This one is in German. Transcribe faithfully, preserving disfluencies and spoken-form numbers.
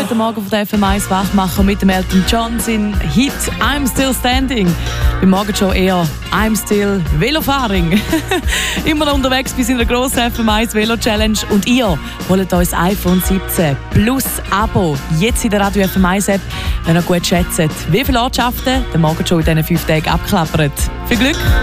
den Morgen von der F M eins Wachmacher mit dem Elton John sein Hit «I'm Still Standing». Beim Morgen schon eher «I'm Still Velofaring». Immer noch unterwegs bei seiner grossen F M eins Velo Challenge. Und ihr holt uns iPhone siebzehn plus Abo. Jetzt in der Radio F M eins App, wenn ihr gut schätzt, wie viele Ortschaften der Morgen schon in diesen fünf Tagen abklappert. Viel Glück!